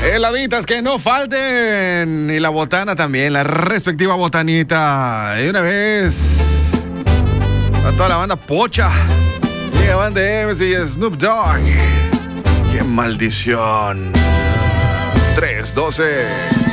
Heladitas que no falten. Y la botana también, la respectiva botanita. Y una vez a toda la banda pocha. Llegaban de MC y Snoop Dogg. ¡Qué maldición! 3-12.